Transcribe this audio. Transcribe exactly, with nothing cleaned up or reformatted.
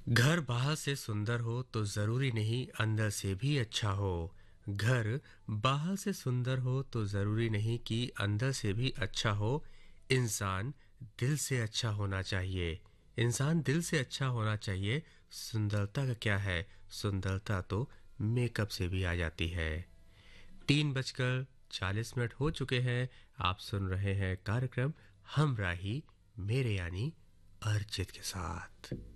घर बाहर से सुंदर हो तो ज़रूरी नहीं अंदर से भी अच्छा हो। घर बाहर से सुंदर हो तो ज़रूरी नहीं कि अंदर से भी अच्छा हो। इंसान दिल से अच्छा होना चाहिए। इंसान दिल से अच्छा होना चाहिए। सुंदरता का क्या है? सुंदरता तो मेकअप से भी आ जाती है। तीन बजकर चालीस मिनट हो चुके हैं। आप सुन रहे हैं कार्यक्रम हम राही मेरे यानी अर्चित के साथ।